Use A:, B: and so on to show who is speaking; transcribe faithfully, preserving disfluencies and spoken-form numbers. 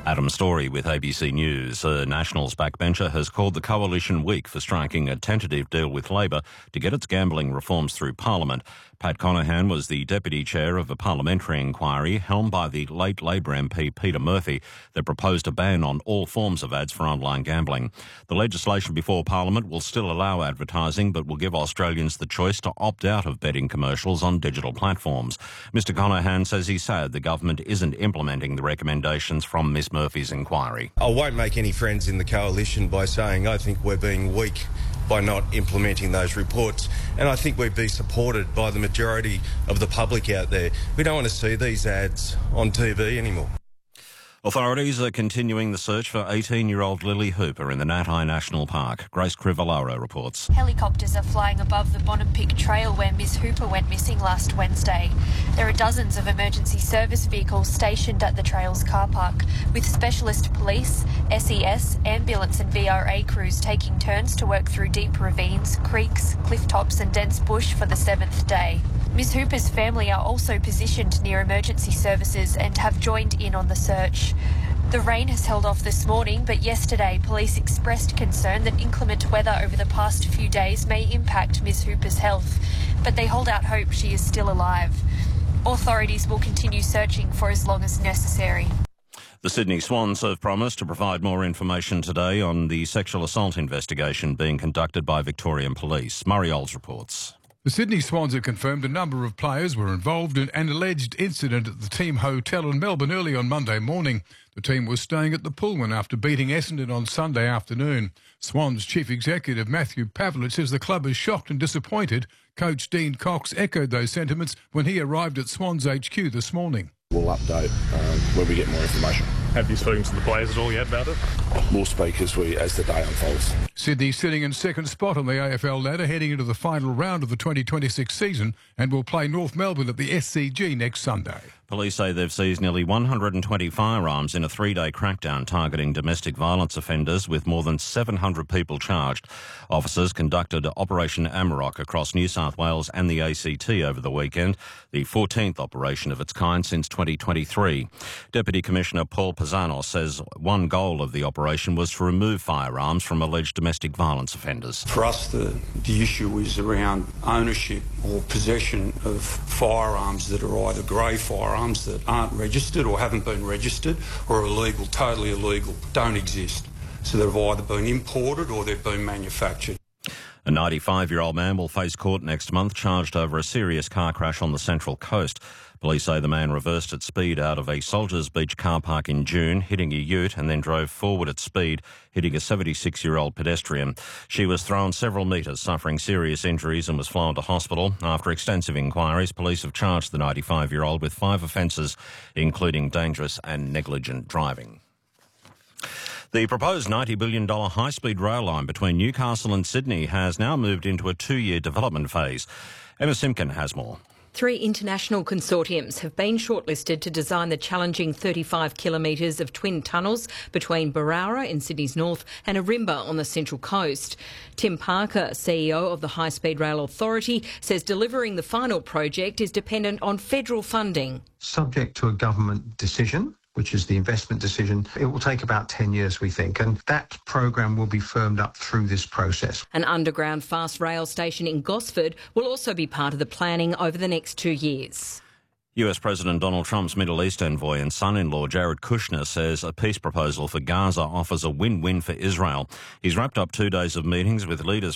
A: Adam Story with A B C News. A Nationals backbencher has called the coalition weak for striking a tentative deal with Labor to get its gambling reforms through Parliament. Pat Conaghan was the deputy chair of a parliamentary inquiry helmed by the late Labor M P Peter Murphy that proposed a ban on all forms of ads for online gambling. The legislation before Parliament will still allow advertising but will give Australians the choice to opt out of betting commercials on digital platforms. Mister Conaghan says he's sad the government isn't implementing the recommendations from Miss Murphy's inquiry.
B: I won't make any friends in the coalition by saying I think we're being weak by not implementing those reports, and I think we'd be supported by the majority of the public out there. We don't want to see these ads on T V anymore.
A: Authorities are continuing the search for eighteen-year-old Lily Hooper in the Natai National Park. Grace Crivellaro reports.
C: Helicopters are flying above the Bonham-Pick Trail where Miss Hooper went missing last Wednesday. There are dozens of emergency service vehicles stationed at the trail's car park, with specialist police, S E S, ambulance and V R A crews taking turns to work through deep ravines, creeks, cliff tops and dense bush for the seventh day. Miss Hooper's family are also positioned near emergency services and have joined in on the search. The rain has held off this morning, but yesterday police expressed concern that inclement weather over the past few days may impact Miss Hooper's health, but they hold out hope she is still alive. Authorities will continue searching for as long as necessary.
A: The Sydney Swans have promised to provide more information today on the sexual assault investigation being conducted by Victorian Police. Murray Olds reports.
D: The Sydney Swans have confirmed a number of players were involved in an alleged incident at the team hotel in Melbourne early on Monday morning. The team was staying at the Pullman after beating Essendon on Sunday afternoon. Swans Chief Executive Matthew Pavlich says the club is shocked and disappointed. Coach Dean Cox echoed those sentiments when he arrived at Swans H Q this morning.
E: We'll update um, when we get more information.
F: Have you spoken to the players at all yet about it?
E: We'll speak as, we, as the day unfolds.
D: Sydney sitting in second spot on the A F L ladder heading into the final round of the twenty twenty-six season and will play North Melbourne at the S C G next Sunday.
A: Police say they've seized nearly one hundred twenty firearms in a three-day crackdown targeting domestic violence offenders with more than seven hundred people charged. Officers conducted Operation Amarok across New South Wales and the A C T over the weekend, the fourteenth operation of its kind since twenty twenty-three. Deputy Commissioner Paul Pizzanos says one goal of the operation was to remove firearms from alleged domestic violence offenders.
G: For us, the, the issue is around ownership or possession of firearms that are either grey firearms that aren't registered or haven't been registered or illegal, totally illegal, don't exist. So they've either been imported or they've been manufactured.
A: A ninety-five-year-old man will face court next month charged over a serious car crash on the Central Coast. Police say the man reversed at speed out of a Soldiers Beach car park in June, hitting a ute, and then drove forward at speed, hitting a seventy-six-year-old pedestrian. She was thrown several metres, suffering serious injuries, and was flown to hospital. After extensive inquiries, police have charged the ninety-five-year-old with five offences, including dangerous and negligent driving. The proposed ninety billion dollars high-speed rail line between Newcastle and Sydney has now moved into a two-year development phase. Emma Simpkin has more.
H: Three international consortiums have been shortlisted to design the challenging thirty-five kilometres of twin tunnels between Barara in Sydney's north and Arimba on the Central Coast. Tim Parker, C E O of the High Speed Rail Authority, says delivering the final project is dependent on federal funding.
I: Subject to a government decision, which is the investment decision, it will take about ten years, we think, and that program will be firmed up through this process.
H: An underground fast rail station in Gosford will also be part of the planning over the next two years.
A: U S President Donald Trump's Middle East envoy and son-in-law Jared Kushner says a peace proposal for Gaza offers a win-win for Israel. He's wrapped up two days of meetings with leaders